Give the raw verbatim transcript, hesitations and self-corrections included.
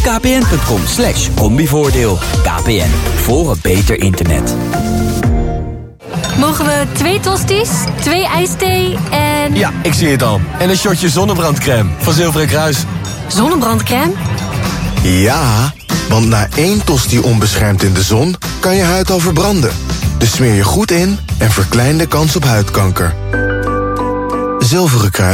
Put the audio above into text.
kpn.com slash combivoordeel. K P N, voor een beter internet. Mogen we twee tosties, twee ijsthee en... Ja, ik zie het al. En een shotje zonnebrandcrème van Zilveren Kruis. Zonnebrandcrème? Ja, want na één tosti onbeschermd in de zon kan je huid al verbranden. Dus smeer je goed in en verklein de kans op huidkanker. Zilveren Kruis.